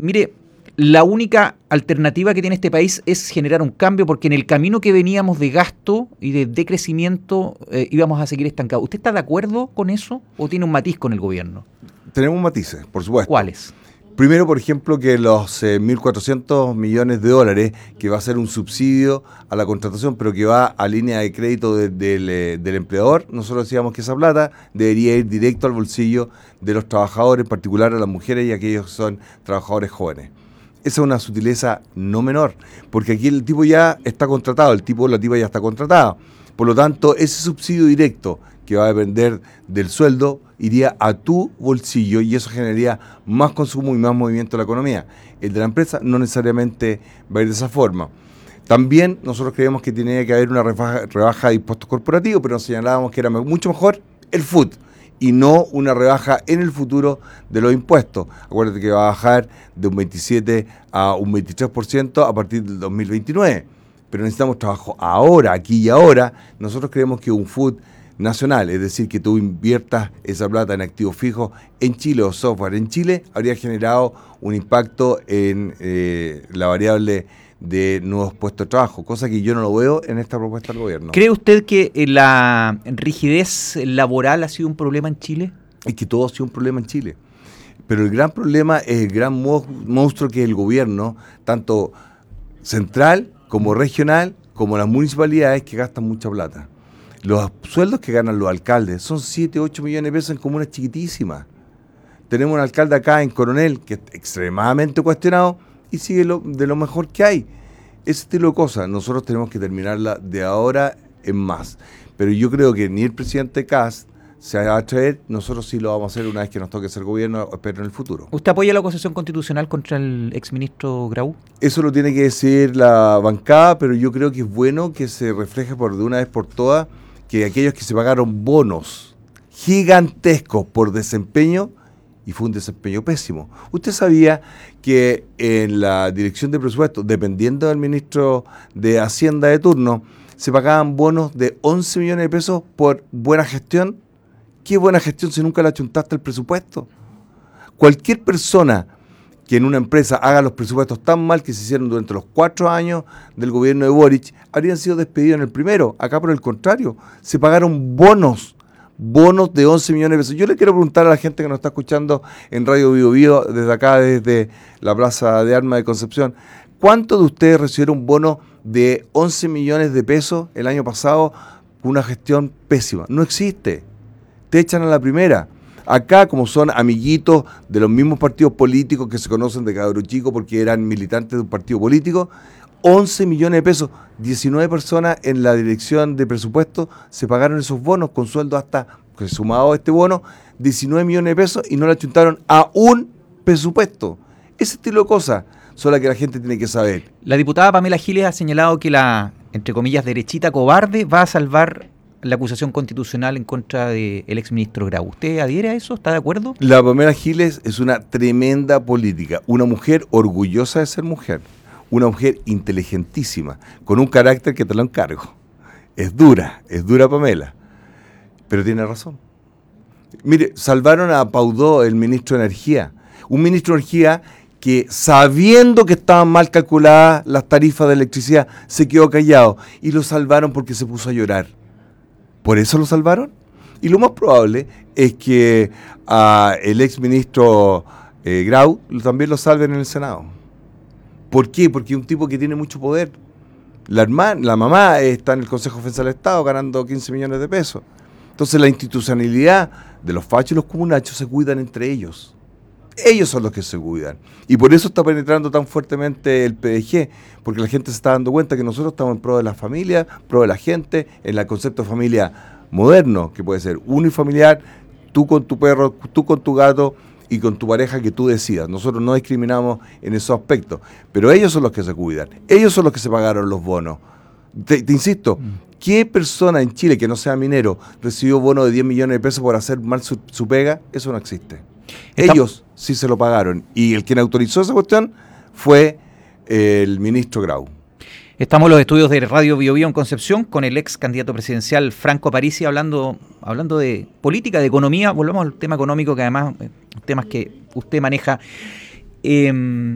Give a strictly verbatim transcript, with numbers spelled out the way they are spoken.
mire, la única alternativa que tiene este país es generar un cambio, porque en el camino que veníamos de gasto y de decrecimiento eh, íbamos a seguir estancados. ¿Usted está de acuerdo con eso o tiene un matiz con el gobierno? Tenemos matices, por supuesto. ¿Cuáles? Primero, por ejemplo, que los eh, mil cuatrocientos millones de dólares, que va a ser un subsidio a la contratación, pero que va a línea de crédito de, de, de, del empleador, nosotros decíamos que esa plata debería ir directo al bolsillo de los trabajadores, en particular a las mujeres y a aquellos que son trabajadores jóvenes. Esa es una sutileza no menor, porque aquí el tipo ya está contratado, el tipo o la tipa ya está contratado. Por lo tanto, ese subsidio directo que va a depender del sueldo iría a tu bolsillo y eso generaría más consumo y más movimiento de la economía. El de la empresa no necesariamente va a ir de esa forma. También nosotros creíamos que tenía que haber una rebaja, rebaja de impuestos corporativos, pero nos señalábamos que era mucho mejor el F U D y no una rebaja en el futuro de los impuestos. Acuérdate que va a bajar de un veintisiete a un veintitrés por ciento a partir del dos mil veintinueve. Pero necesitamos trabajo ahora, aquí y ahora. Nosotros creemos que un F U D nacional, es decir, que tú inviertas esa plata en activos fijos en Chile o software en Chile, habría generado un impacto en eh, la variable de nuevos puestos de trabajo, cosa que yo no lo veo en esta propuesta del gobierno. ¿Cree usted que la rigidez laboral ha sido un problema en Chile? Es que todo ha sido un problema en Chile. Pero el gran problema es el gran monstruo que es el gobierno, tanto central como regional, como las municipalidades que gastan mucha plata. Los sueldos que ganan los alcaldes son siete, ocho millones de pesos en comunas chiquitísimas. Tenemos un alcalde acá en Coronel que es extremadamente cuestionado y sigue lo, de lo mejor que hay. Ese estilo de cosas nosotros tenemos que terminarla de ahora en más. Pero yo creo que ni el presidente Kast se va a atrever, nosotros sí lo vamos a hacer una vez que nos toque ser gobierno, espero en el futuro. ¿Usted apoya la acusación constitucional contra el exministro Grau? Eso lo tiene que decir la bancada, pero yo creo que es bueno que se refleje por de una vez por todas que aquellos que se pagaron bonos gigantescos por desempeño, y fue un desempeño pésimo. Usted sabía que en la dirección de presupuesto, dependiendo del ministro de Hacienda de turno, se pagaban bonos de once millones de pesos por buena gestión. ¿Qué buena gestión si nunca le achuntaste el presupuesto? Cualquier persona que en una empresa haga los presupuestos tan mal que se hicieron durante los cuatro años del gobierno de Boric, habrían sido despedidos en el primero. Acá, por el contrario, se pagaron bonos, bonos de once millones de pesos. Yo le quiero preguntar a la gente que nos está escuchando en Radio Bio Bio, desde acá, desde la Plaza de Armas de Concepción, ¿cuántos de ustedes recibieron un bono de once millones de pesos el año pasado con una gestión pésima? No existe. Te echan a la primera. Acá, como son amiguitos de los mismos partidos políticos que se conocen de cabro chico porque eran militantes de un partido político, once millones de pesos, diecinueve personas en la dirección de presupuesto se pagaron esos bonos con sueldo hasta, que sumado a este bono, diecinueve millones de pesos y no le achuntaron a un presupuesto. Ese estilo de cosas son las que la gente tiene que saber. La diputada Pamela Giles ha señalado que la, entre comillas, derechita cobarde va a salvar la acusación constitucional en contra del exministro Grau. ¿Usted adhiere a eso? ¿Está de acuerdo? La Pamela Giles es una tremenda política, una mujer orgullosa de ser mujer, una mujer inteligentísima, con un carácter que te lo encargo. Es dura, es dura Pamela, pero tiene razón. Mire, salvaron a Paudó, el ministro de Energía, un ministro de Energía que sabiendo que estaban mal calculadas las tarifas de electricidad, se quedó callado y lo salvaron porque se puso a llorar. ¿Por eso lo salvaron? Y lo más probable es que uh, el exministro eh, Grau también lo salven en el Senado. ¿Por qué? Porque es un tipo que tiene mucho poder. La hermana, la mamá está en el Consejo de Defensa del Estado ganando quince millones de pesos. Entonces la institucionalidad de los fachos y los comunachos se cuidan entre ellos. Ellos son los que se cuidan. Y por eso está penetrando tan fuertemente el P D G, porque la gente se está dando cuenta que nosotros estamos en pro de la familia, pro de la gente, en el concepto de familia moderno, que puede ser unifamiliar, tú con tu perro, tú con tu gato y con tu pareja que tú decidas. Nosotros no discriminamos en esos aspectos, pero ellos son los que se cuidan. Ellos son los que se pagaron los bonos. Te, te insisto, ¿qué persona en Chile que no sea minero recibió bono de diez millones de pesos por hacer mal su, su pega? Eso no existe. Ellos sí se lo pagaron y el quien autorizó esa cuestión fue el ministro Grau. Estamos en los estudios de Radio Bio Bio en Concepción con el ex candidato presidencial Franco Parisi hablando, hablando de política, de economía. Volvamos al tema económico, que además temas que usted maneja. Eh,